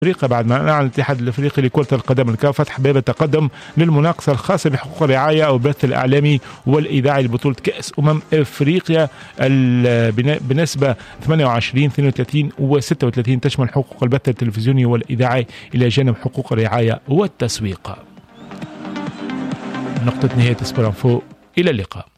افريقيا بعد ما اعلن الاتحاد الافريقي لكرة القدم الكاف فتح باب التقدم للمناقصة الخاصة بحقوق الرعاية او البث الاعلامي والاذاعي لبطولة كأس افريقيا بنسبة 28 32 و36 تشمل حقوق البث التلفزيوني والاذاعي الى جانب حقوق الرعاية والتسويق. نقطة نهاية سبورانفو، الى اللقاء.